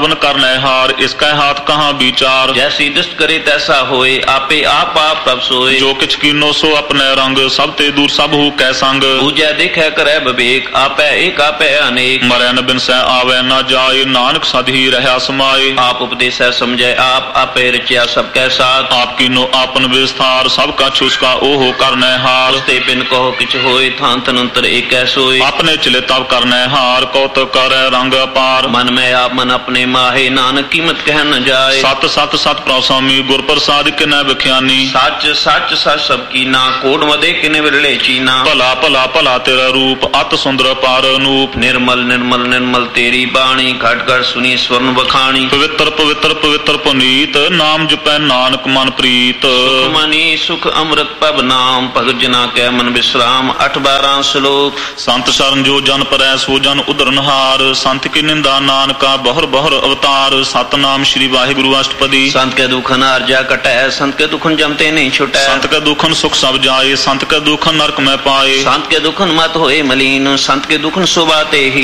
पावन करने हार, इसका हाथ कहाँ विचार। जैसी दृष्ट करे तैसा होए, आपे आप आप प्रभ सोए। जो किछ कीनो सो अपने रंग, सब ते दूर सब हु कै संग। पूजै देखे करे विवेक, आपै एक आपै अनेक। मरै न बिन सै आवे न जाए, नानक सद ही रहा समाए। आप उपदेश समझे आप, आपे रचिया सबकै साथ। आप कीनो आपन विस्तार, सब का छुसका ओहो करने हार। ते बिन कहो किछ होए, थान तनंतर एक सोए। अपने चले तब करने हार, कौतुक करे रंग अपार। मन में आप मन अपने माहे, नानक कीमत कह न जाए। सत सत सत प्रसामी, गुर प्रसाद किनै बख्यानी। सच सच सच सबकी ना, कोड मदे किने विरले चीना। भला भला भला तेरा रूप, अत सुंदर पार अनूप। निर्मल निर्मल निर्मल तेरी बाणी, घट घट सुनी स्वर्ण बखानी। पवित्र पवित्र पवित्र पुनीत, नाम जपै नानक मन प्रीत। सुख मनी सुख अमृत पब नाम, भगत जना कै मन विश्राम। अठ बारह श्लोक। संत शरण जो जन परै, सो जन उदरनहार। संत की निंदा नानका, बहुर बहुर अवतार। सतनाम श्री वाहिगुरु अष्टपदी। संत के दुखन अर्जा कटै, संत के दुखन जमते नहीं छुटै। संत के दुखन सुख सब जाए, संत के दुखन नरक में पाए। संत के दुखन मत होए मलीन, संत के दुखन सुबाते ही।